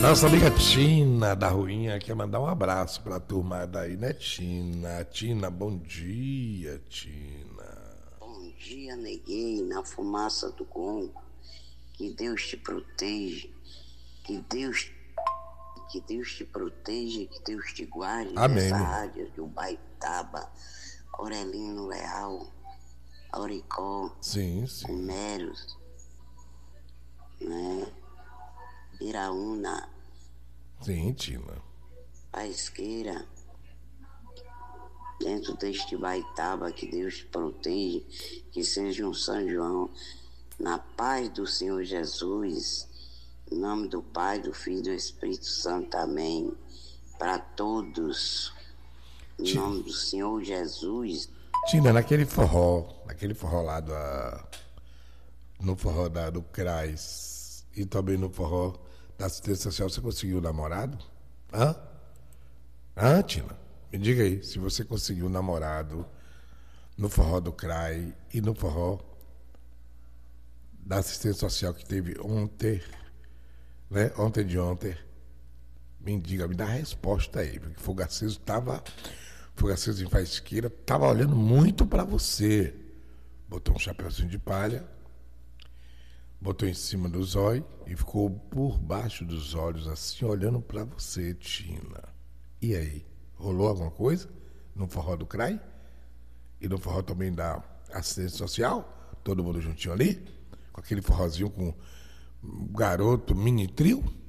Nossa amiga Tina da Ruinha quer mandar um abraço pra turma daí, né, Tina? Tina, bom dia, Tina. Bom dia, neguei, na fumaça do gongo. Que Deus te proteja. Que Deus te proteja, que Deus te guarde Amém, dessa meu irmão. rádio de Ubaitaba, Aurelino Leal, Auricó, Sim, sim. Cumeros, né? Iraúna, Sim, Tina. Paisqueira, dentro deste Baitaba, que Deus te proteja, que seja um São João, na paz do Senhor Jesus, em nome do Pai, do Filho e do Espírito Santo, amém. Para todos, em Ti- nome do Senhor Jesus. Tina, naquele forró lá no forró do CRAS e também no forró da assistência social, você conseguiu um namorado? Hã? Hã, Tina? Me diga aí, se você conseguiu um namorado no forró do CRAI e no forró da assistência social que teve ontem, né? Ontem de ontem. Me diga, me dá a resposta aí, porque Fogaceso em Faisqueira, tava olhando muito pra você. Botou um chapeuzinho de palha, botou em cima do zóio e ficou por baixo dos olhos, assim, olhando pra você, Tina. E aí, rolou alguma coisa no forró do CRAI? E no forró também da assistência social? Todo mundo juntinho ali? Com aquele forrozinho com um garoto mini trio?